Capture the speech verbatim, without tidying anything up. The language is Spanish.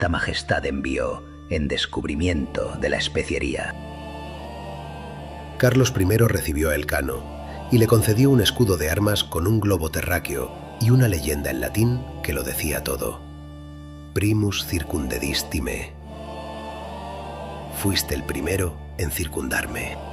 ta majestad envió en descubrimiento de la especiería. Carlos primero recibió a Elcano y le concedió un escudo de armas con un globo terráqueo y una leyenda en latín que lo decía todo. Primus circundedisти me. Fuiste el primero en circundarme.